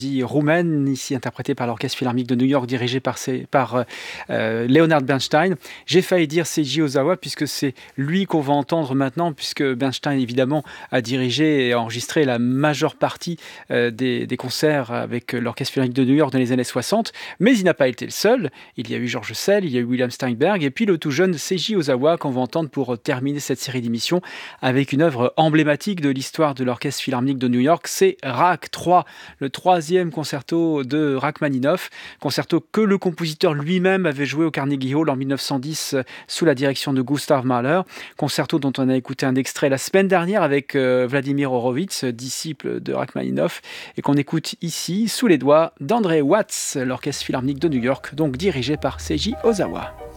roumaine, ici interprétée par l'Orchestre Philharmonique de New York, dirigé par Leonard Bernstein. J'ai failli dire Seiji Ozawa, puisque c'est lui qu'on va entendre maintenant, puisque Bernstein, évidemment, a dirigé et enregistré la majeure partie des concerts avec l'Orchestre Philharmonique de New York dans les années 60. Mais il n'a pas été le seul. Il y a eu Georges Sell, il y a eu William Steinberg, et puis le tout jeune Seiji Ozawa, qu'on va entendre pour terminer cette série d'émissions avec une œuvre emblématique de l'histoire de l'Orchestre Philharmonique de New York. C'est Rach 3, le troisième concerto de Rachmaninoff, concerto que le compositeur lui-même avait joué au Carnegie Hall en 1910 sous la direction de Gustav Mahler, concerto dont on a écouté un extrait la semaine dernière avec Vladimir Horowitz, disciple de Rachmaninoff, et qu'on écoute ici sous les doigts d'André Watts, l'Orchestre Philharmonique de New York, donc dirigé par Seiji Ozawa.